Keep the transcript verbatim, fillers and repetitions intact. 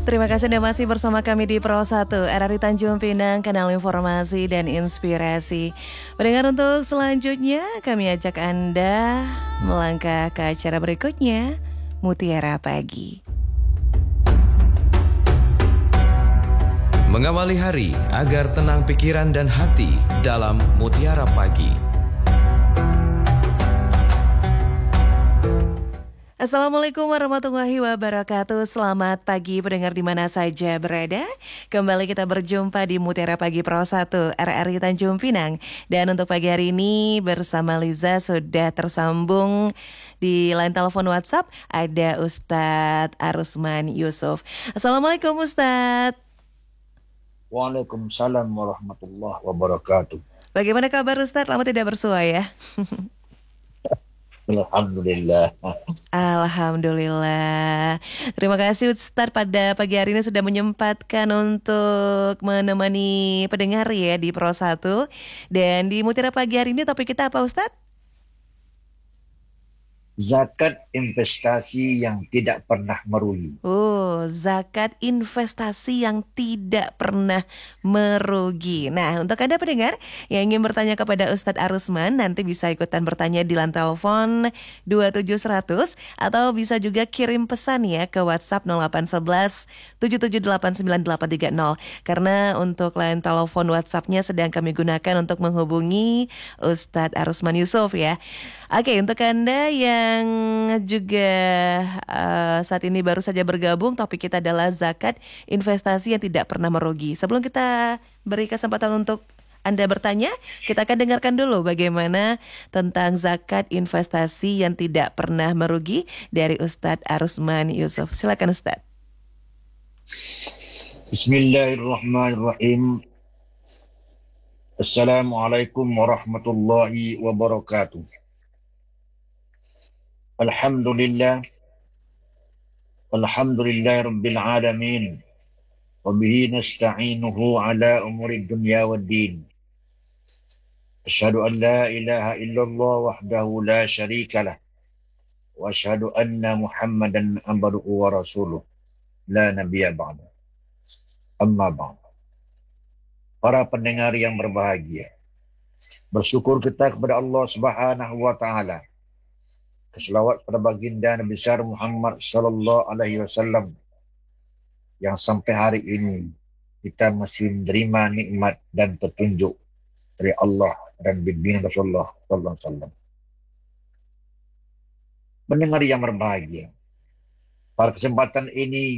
Terima kasih Anda masih bersama kami di Pro satu R R I Tanjung Pinang, kanal informasi dan inspirasi. Pendengar, untuk selanjutnya kami ajak Anda melangkah ke acara berikutnya, Mutiara Pagi. Mengawali hari agar tenang pikiran dan hati dalam Mutiara Pagi. Assalamualaikum warahmatullahi wabarakatuh. Selamat pagi pendengar di mana saja berada. Kembali kita berjumpa di Mutiara Pagi Pro satu R R I Tanjung Pinang. Dan untuk pagi hari ini bersama Liza sudah tersambung di line telepon WhatsApp ada Ustadz Arusman Yusuf. Assalamualaikum Ustadz. Waalaikumsalam warahmatullahi wabarakatuh. Bagaimana kabar Ustadz? Lama tidak bersua ya. Alhamdulillah. Alhamdulillah. Terima kasih Ustadz pada pagi hari ini sudah menyempatkan untuk menemani pendengar ya di Pro satu. Dan di Mutiara Pagi hari ini topik kita apa Ustadz? Zakat investasi yang tidak pernah merugi. Oh, zakat investasi yang tidak pernah merugi. Nah, untuk Anda pendengar yang ingin bertanya kepada Ustadz Arusman, nanti bisa ikutan bertanya di line telepon dua tujuh seratus atau bisa juga kirim pesan ya ke WhatsApp nol delapan satu satu tujuh tujuh delapan sembilan delapan tiga nol. Karena untuk line telepon WhatsApp-nya sedang kami gunakan untuk menghubungi Ustadz Arusman Yusuf ya. Oke, untuk Anda yang yang juga uh, saat ini baru saja bergabung, topik kita adalah zakat investasi yang tidak pernah merugi. Sebelum kita beri kesempatan untuk Anda bertanya, kita akan dengarkan dulu bagaimana tentang zakat investasi yang tidak pernah merugi dari Ustadz Arusman Yusuf. Silakan Ustadz. Bismillahirrahmanirrahim. Assalamualaikum warahmatullahi wabarakatuh. Alhamdulillah, Alhamdulillah Rabbil Alamin, wa bihi nasta'inuhu ala umuri dunya wad din. Asyhadu an la ilaha illallah wahdahu la syarika lah, wa asyhadu anna Muhammadan abduhu wa rasuluh, la nabiyya ba'da. Amma ba'd. Para pendengar yang berbahagia, bersyukur kita kepada Allah Subhanahu wa taala. Selawat pada baginda Nabi besar Muhammad sallallahu alaihi wasallam yang sampai hari ini kita masih menerima nikmat dan petunjuk dari Allah dan bimbingan Rasulullah sallallahu alaihi wasallam. Mendengar yang berbahagia, pada kesempatan ini